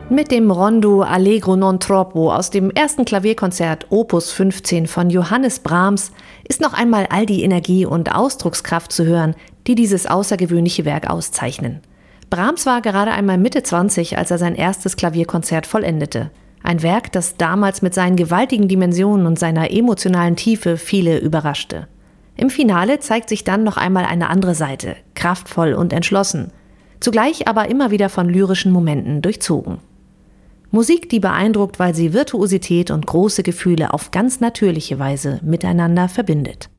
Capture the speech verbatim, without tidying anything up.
Mit dem Rondo Allegro non troppo aus dem ersten Klavierkonzert Opus fünfzehn von Johannes Brahms ist noch einmal all die Energie und Ausdruckskraft zu hören, die dieses außergewöhnliche Werk auszeichnen. Brahms war gerade einmal Mitte zwanzig, als er sein erstes Klavierkonzert vollendete. Ein Werk, das damals mit seinen gewaltigen Dimensionen und seiner emotionalen Tiefe viele überraschte. Im Finale zeigt sich dann noch einmal eine andere Seite, kraftvoll und entschlossen, zugleich aber immer wieder von lyrischen Momenten durchzogen. Musik, die beeindruckt, weil sie Virtuosität und große Gefühle auf ganz natürliche Weise miteinander verbindet.